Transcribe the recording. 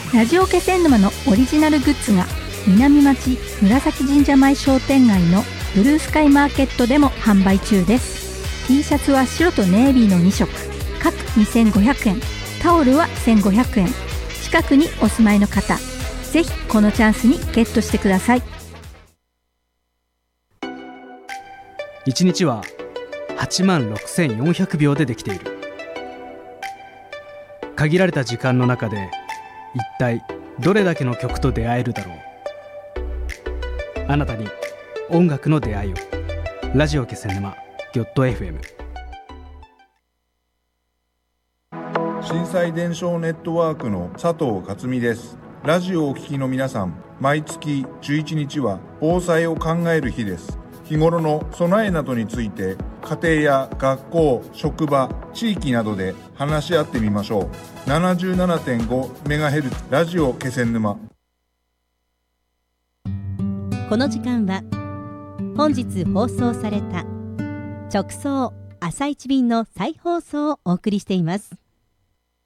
ラジオ気仙沼のオリジナルグッズが南町紫神社前商店街のブルースカイマーケットでも販売中です。 T シャツは白とネイビーの2色、各2500円、タオルは1500円。近くにお住まいの方、ぜひこのチャンスにゲットしてください。 1日は86,400秒でできている。限られた時間の中で一体どれだけの曲と出会えるだろう。あなたに音楽の出会いを。ラジオ気仙沼.fm。 震災伝承ネットワークの佐藤克美です。ラジオをお聞きの皆さん、毎月11日は防災を考える日です。日頃の備えなどについて家庭や学校、職場、地域などで話し合ってみましょう。 77.5MHz ラジオ気仙沼。 この時間は本日放送された直送朝一便の再放送をお送りしています。